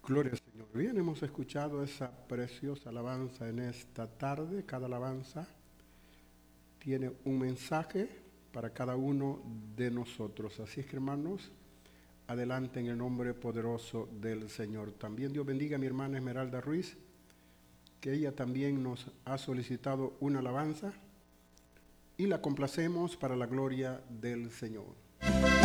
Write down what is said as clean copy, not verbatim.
Gloria al Señor. Bien, hemos escuchado esa preciosa alabanza en esta tarde. Cada alabanza tiene un mensaje para cada uno de nosotros. Así es que, hermanos, adelante en el nombre poderoso del Señor. También Dios bendiga a mi hermana Esmeralda Ruiz, que ella también nos ha solicitado una alabanza y la complacemos para la gloria del Señor.